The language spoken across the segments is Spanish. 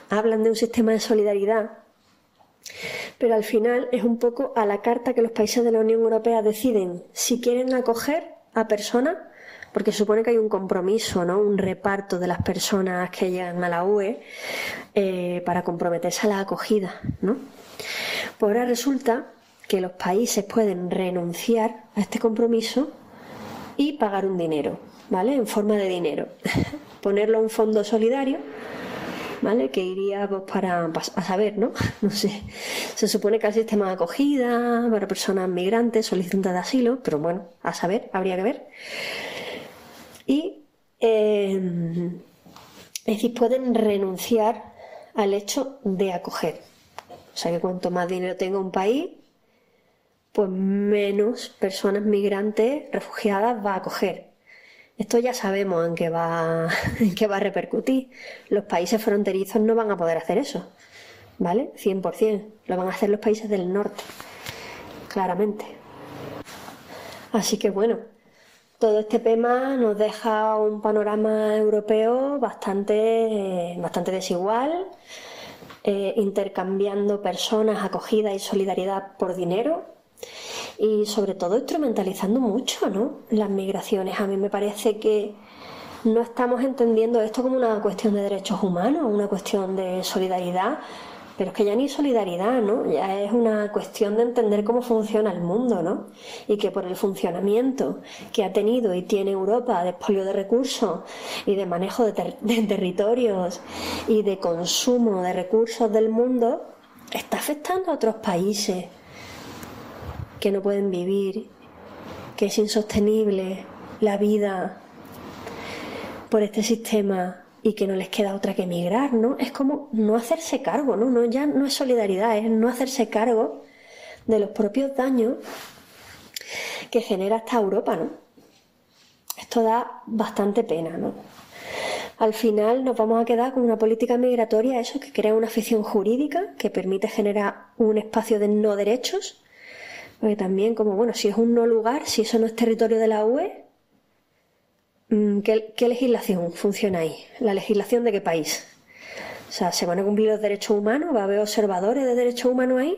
hablan de un sistema de solidaridad, pero al final es un poco a la carta que los países de la Unión Europea deciden si quieren acoger a personas, porque se supone que hay un compromiso, ¿no? Un reparto de las personas que llegan a la UE para comprometerse a la acogida, ¿no? Pues ahora resulta que los países pueden renunciar a este compromiso y pagar un dinero, ¿vale? En forma de dinero. Ponerlo a un fondo solidario, ¿vale? Que iría pues para a saber, ¿no? No sé. Se supone que el sistema de acogida para personas migrantes, solicitantes de asilo, pero bueno, a saber, habría que ver. Y es decir, pueden renunciar al hecho de acoger. O sea que cuanto más dinero tenga un país, pues menos personas migrantes refugiadas va a acoger. Esto ya sabemos en qué va a repercutir. Los países fronterizos no van a poder hacer eso, ¿vale? 100%. Lo van a hacer los países del norte, claramente. Así que bueno, todo este tema nos deja un panorama europeo bastante desigual, intercambiando personas, acogida y solidaridad por dinero. Y sobre todo instrumentalizando mucho, ¿no? Las migraciones. A mí me parece que no estamos entendiendo esto como una cuestión de derechos humanos, una cuestión de solidaridad, pero es que ya ni solidaridad, ¿no? Ya es una cuestión de entender cómo funciona el mundo, ¿no? Y que por el funcionamiento que ha tenido y tiene Europa de expolio de recursos y de manejo de territorios y de consumo de recursos del mundo, está afectando a otros países que no pueden vivir, que es insostenible la vida por este sistema y que no les queda otra que emigrar, ¿no? Es como no hacerse cargo, ¿no? Ya no es solidaridad, es no hacerse cargo de los propios daños que genera esta Europa, ¿no? Esto da bastante pena, ¿no? Al final nos vamos a quedar con una política migratoria, eso, que crea una ficción jurídica que permite generar un espacio de no derechos. Porque también, como bueno, si es un no lugar, si eso no es territorio de la UE, ¿qué legislación funciona ahí? ¿La legislación de qué país? O sea, ¿se van a cumplir los derechos humanos? ¿Va a haber observadores de derechos humanos ahí?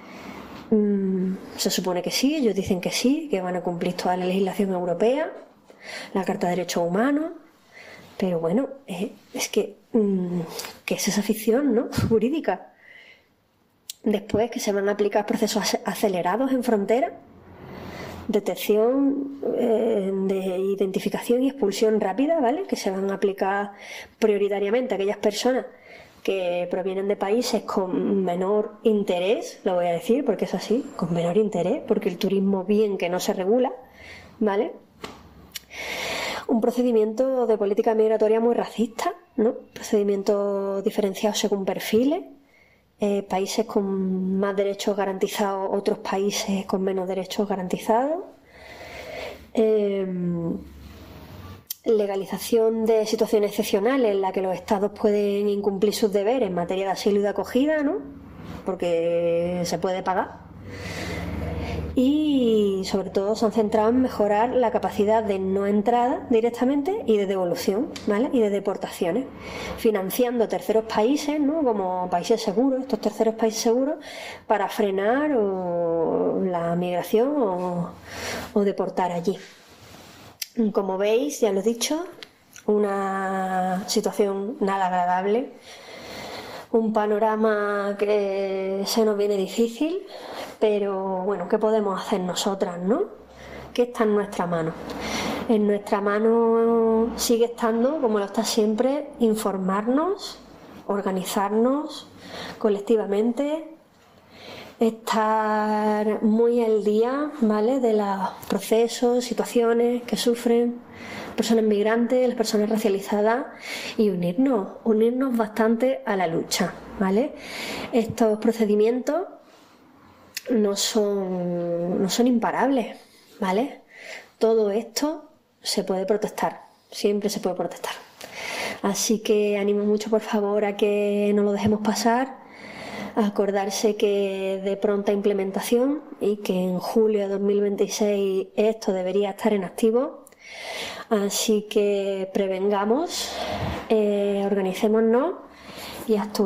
Se supone que sí, ellos dicen que sí, que van a cumplir toda la legislación europea, la Carta de Derechos Humanos, pero bueno, es que ¿qué es esa ficción, ¿no? Jurídica? Después que se van a aplicar procesos acelerados en frontera, detección, de identificación y expulsión rápida, ¿vale? Que se van a aplicar prioritariamente a aquellas personas que provienen de países con menor interés, lo voy a decir porque es así, con menor interés, porque el turismo bien que no se regula, ¿vale? Un procedimiento de política migratoria muy racista, ¿no? Procedimientos diferenciados según perfiles. Países con más derechos garantizados, otros países con menos derechos garantizados, legalización de situaciones excepcionales en las que los estados pueden incumplir sus deberes en materia de asilo y de acogida, ¿no? Porque se puede pagar. Y sobre todo se han centrado en mejorar la capacidad de no entrada directamente y de devolución, ¿vale? Y de deportaciones, financiando terceros países, ¿no? Como países seguros, estos terceros países seguros, para frenar la migración o deportar allí. Como veis, ya lo he dicho, una situación nada agradable, un panorama que se nos viene difícil, pero bueno, ¿qué podemos hacer nosotras, no? ¿Qué está en nuestra mano? En nuestra mano sigue estando, como lo está siempre, informarnos, organizarnos colectivamente, estar muy al día, ¿vale? De los procesos, situaciones que sufren personas migrantes, las personas racializadas, y unirnos bastante a la lucha, ¿vale? Estos procedimientos no son imparables, ¿vale? Todo esto se puede protestar, siempre se puede protestar. Así que animo mucho, por favor, a que no lo dejemos pasar, a acordarse que de pronta implementación y que en julio de 2026 esto debería estar en activo. Así que prevengamos, organicémonos y actuemos.